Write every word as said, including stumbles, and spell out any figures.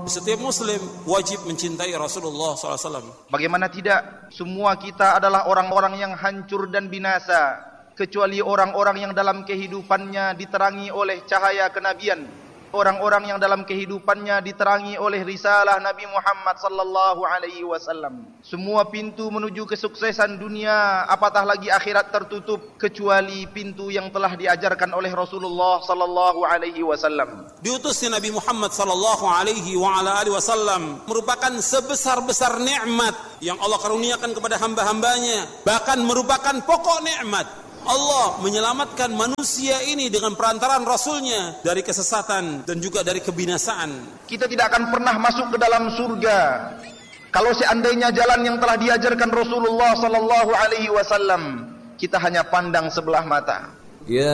Setiap muslim wajib mencintai Rasulullah sallallahu alaihi wasallam. Bagaimana tidak? Semua kita adalah orang-orang yang hancur dan binasa, kecuali orang-orang yang dalam kehidupannya diterangi oleh cahaya kenabian, orang-orang yang dalam kehidupannya diterangi oleh risalah Nabi Muhammad sallallahu alaihi wasallam. Semua pintu menuju kesuksesan dunia, apatah lagi akhirat, tertutup kecuali pintu yang telah diajarkan oleh Rasulullah sallallahu alaihi wasallam. Diutusnya Nabi Muhammad sallallahu alaihi wa ala alihi wasallam merupakan sebesar-besar nikmat yang Allah karuniakan kepada hamba-hambanya, bahkan merupakan pokok nikmat. Allah menyelamatkan manusia ini dengan perantaraan Rasulnya dari kesesatan dan juga dari kebinasaan. Kita tidak akan pernah masuk ke dalam surga kalau seandainya jalan yang telah diajarkan Rasulullah sallallahu alaihi wasallam kita hanya pandang sebelah mata. Ya